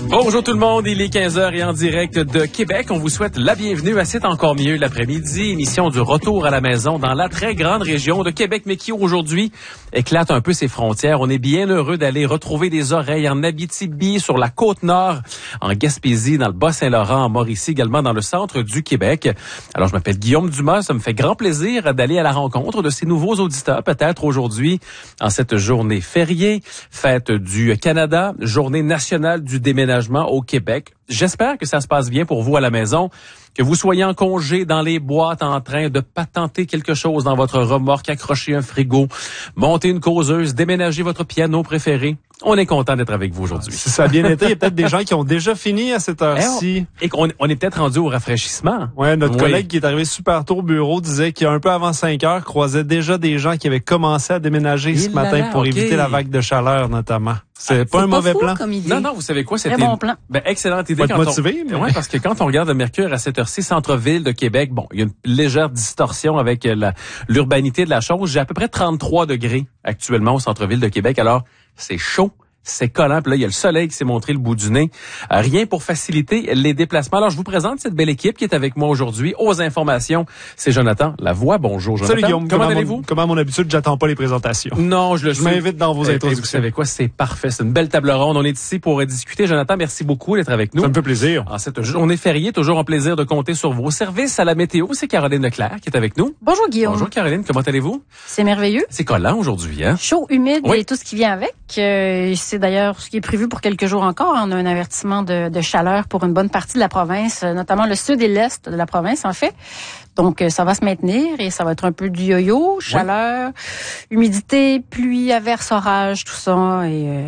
Bonjour tout le monde, il est 15h et en direct de Québec. On vous souhaite la bienvenue à C'est encore mieux l'après-midi, émission du retour à la maison dans la très grande région de Québec, mais qui aujourd'hui éclate un peu ses frontières. On est bien heureux d'aller retrouver des oreilles en Abitibi, sur la Côte-Nord, en Gaspésie, dans le Bas-Saint-Laurent, en Mauricie, également dans le centre du Québec. Alors, je m'appelle Guillaume Dumas, ça me fait grand plaisir d'aller à la rencontre de ces nouveaux auditeurs, peut-être aujourd'hui, en cette journée fériée, fête du Canada, journée nationale du déménagement au Québec. J'espère que ça se passe bien pour vous à la maison, que vous soyez en congé dans les boîtes en train de patenter quelque chose dans votre remorque, accrocher un frigo, monter une causeuse, déménager votre piano préféré. On est content d'être avec vous aujourd'hui. Si ça a bien été, il y a peut-être des gens qui ont déjà fini à cette heure-ci. Et qu'on est peut-être rendu au rafraîchissement. Ouais, notre collègue qui est arrivé super tôt au bureau disait qu'un peu avant 5 heures, croisait déjà des gens qui avaient commencé à déménager ce matin pour éviter la vague de chaleur notamment. C'est pas un mauvais plan. Non, vous savez quoi? C'était très bon plan. Excellente idée. Faut être motivé. Ouais, parce que quand on regarde le mercure à cette heure-ci, centre-ville de Québec, bon, il y a une légère distorsion avec l'urbanité de la chose. J'ai à peu près 33 degrés actuellement au centre-ville de Québec. Alors, c'est chaud. C'est collant. Puis là, il y a le soleil qui s'est montré le bout du nez. Rien pour faciliter les déplacements. Alors, je vous présente cette belle équipe qui est avec moi aujourd'hui. Aux informations, c'est Jonathan Lavoie. Bonjour, Jonathan. Salut, Guillaume. Comment allez-vous? Comme à mon habitude, j'attends pas les présentations. Non, je m'invite dans vos introductions. Vous savez quoi? C'est parfait. C'est une belle table ronde. On est ici pour discuter. Jonathan, merci beaucoup d'être avec nous. Ça me fait plaisir. En cette journée fériée, toujours un plaisir de compter sur vos services à la météo. C'est Caroline Leclerc qui est avec nous. Bonjour, Guillaume. Bonjour, Caroline. Comment allez-vous? C'est merveilleux. C'est collant aujourd'hui, hein? Chaud, humide Oui. et tout ce qui vient avec. C'est d'ailleurs ce qui est prévu pour quelques jours encore. On a un avertissement de chaleur pour une bonne partie de la province, notamment le sud et l'est de la province, en fait. Donc, ça va se maintenir et ça va être un peu du yo-yo, chaleur, humidité, pluie, averse, orage, tout ça,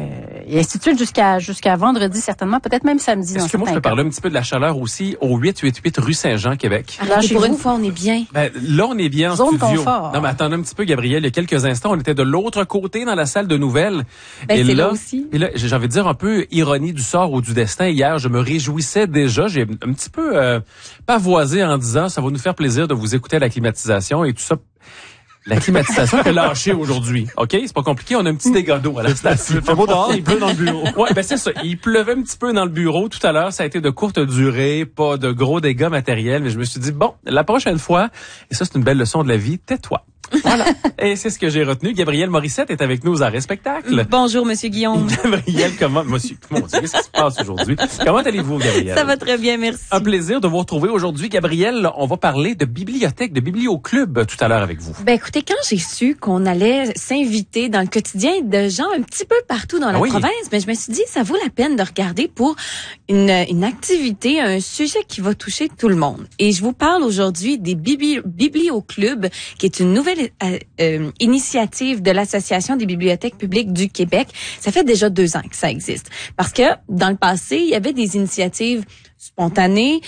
et ainsi de suite jusqu'à vendredi, certainement, peut-être même samedi. Est-ce que moi, je peux parler un petit peu de la chaleur aussi au 888 rue Saint-Jean, Québec? Alors, pour une fois, on est bien. Ben, là, on est bien en Zone studio. confort. Non, mais attendez un petit peu, Gabriel. Il y a quelques instants, on était de l'autre côté dans la salle de nouvelles. Ben, et c'est là aussi. Et là, j'ai envie de dire un peu ironie du sort ou du destin. Hier, je me réjouissais déjà. J'ai un petit peu pavoisé en disant, ça va nous faire plaisir de vous écouter à la climatisation et tout ça. La climatisation est lâchée aujourd'hui. OK? C'est pas compliqué. On a un petit dégât d'eau à la station. Il fait beau dehors, il pleut dans le bureau. Ouais, ben c'est ça. Il pleuvait un petit peu dans le bureau tout à l'heure. Ça a été de courte durée, pas de gros dégâts matériels. Mais je me suis dit, bon, la prochaine fois, et ça c'est une belle leçon de la vie, tais-toi. Voilà. Et c'est ce que j'ai retenu. Gabrielle Morissette est avec nous aux Arrêts Spectacles. Bonjour, Monsieur Guillaume. Gabrielle, comment, monsieur, mon Dieu, qu'est-ce qui se passe aujourd'hui? Comment allez-vous, Gabrielle? Ça va très bien, merci. Un plaisir de vous retrouver aujourd'hui. Gabrielle, on va parler de bibliothèque, de biblioclub tout à l'heure avec vous. Ben, écoutez, quand j'ai su qu'on allait s'inviter dans le quotidien de gens un petit peu partout dans la province, ben, je me suis dit, ça vaut la peine de regarder pour une activité, un sujet qui va toucher tout le monde. Et je vous parle aujourd'hui des biblioclubs, qui est une nouvelle initiative de l'Association des bibliothèques publiques du Québec. Ça fait déjà 2 ans que ça existe. Parce que dans le passé, il y avait des initiatives spontanées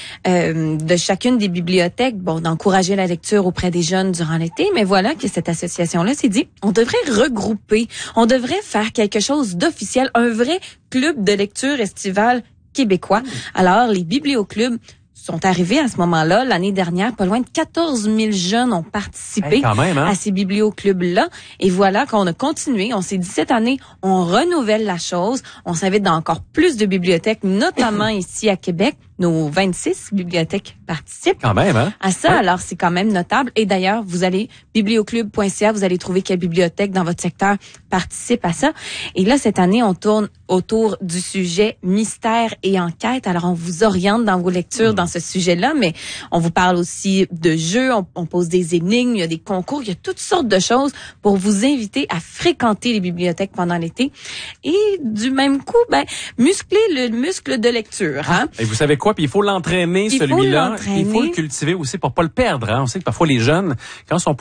de chacune des bibliothèques, bon, d'encourager la lecture auprès des jeunes durant l'été, mais voilà que cette association-là s'est dit, on devrait regrouper, on devrait faire quelque chose d'officiel, un vrai club de lecture estivale québécois. Alors, les biblioclubs sont arrivés à ce moment-là. L'année dernière, pas loin de 14 000 jeunes ont participé quand même, hein? à ces biblioclubs-là. Et voilà qu'on a continué. On s'est dit, cette année, on renouvelle la chose. On s'invite dans encore plus de bibliothèques, notamment ici à Québec. Nos 26 bibliothèques participent Quand même, hein? à ça. Ouais. Alors, c'est quand même notable. Et d'ailleurs, vous allez biblioclub.ca, vous allez trouver quelle bibliothèque dans votre secteur participe à ça. Et là, cette année, on tourne autour du sujet mystère et enquête. Alors, on vous oriente dans vos lectures dans ce sujet-là, mais on vous parle aussi de jeux, on pose des énigmes, il y a des concours, il y a toutes sortes de choses pour vous inviter à fréquenter les bibliothèques pendant l'été. Et du même coup, ben, muscler le muscle de lecture, hein? Et vous savez quoi? Puis il faut l'entraîner, celui-là. Il faut le cultiver aussi pour pas le perdre, hein. On sait que parfois les jeunes, quand ils sont